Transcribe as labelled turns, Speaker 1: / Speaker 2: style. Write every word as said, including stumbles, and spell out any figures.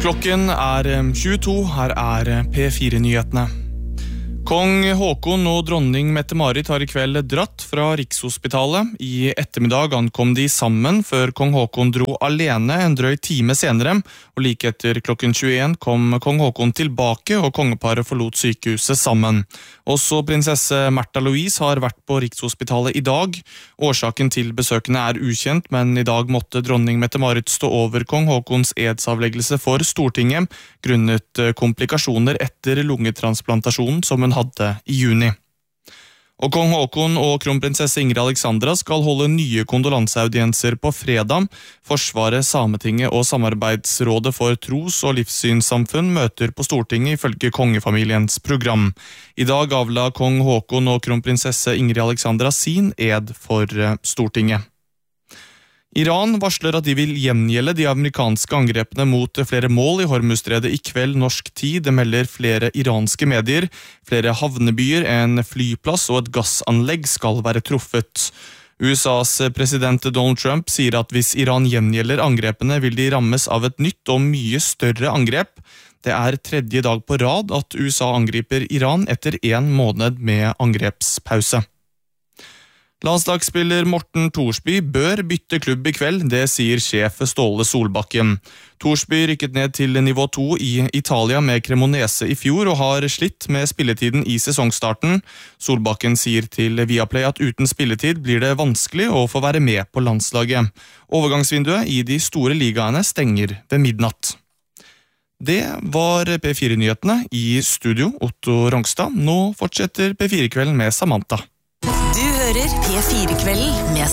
Speaker 1: Klokken er tjueto, her er P fire-nyhetene. Kong Håkon og dronning Mette-Marit har i kveld dratt fra Rikshospitalet. I ettermiddag ankom de sammen før kong Håkon dro alene en drøy time senere, og like etter klokken tjueen kom kong Håkon tilbake og kongeparet forlot sykehuset sammen. Også prinsesse Märtha Louise har vært på Rikshospitalet i dag. Årsaken til besøkene er ukjent, men i dag måtte dronning Mette-Marit stå over kong Håkons edsavleggelse for Stortinget, grunnet komplikasjoner etter lungetransplantasjonen som hun hadde i juni. Og kong Håkon og kronprinsesse Ingrid Alexandra skal holde nye kondolanseaudienser på fredag. Forsvaret, Sametinget og Samarbeidsrådet for tros- og livssynssamfunn møter på Stortinget ifølge kongefamiliens program. I dag avla kong Håkon og kronprinsesse Ingrid Alexandra sin ed for Stortinget. Iran varsler at de vil gjengjelde de amerikanske angrepene mot flere mål i Hormuzstredet i kveld norsk tid. Det melder flere iranske medier. Flere havnebyer, en flyplass og et gassanlegg skal være truffet. U S A's president Donald Trump sier at hvis Iran gjengjelder angrepene, vil de rammes av et nytt og mye større angrep. Det er tredje dag på rad at U S A angriper Iran etter en måned med angrepspause. Landslagsspiller Morten Thorsby bør bytte klubb i kveld, det sier sjef Ståle Solbakken. Thorsby rykket ned til nivå to i Italia med Cremonese i fjor og har slitt med spilletiden i sesongstarten. Solbakken sier til Viaplay at uten spilletid blir det vanskelig å få være med på landslaget. Overgangsvinduet i de store ligaene stenger ved midnatt. Det var P fire-nyhetene i studio, Otto Rongstad. Nå fortsetter P fire-kvelden med Samantha.
Speaker 2: Du hører P fire-kvelden med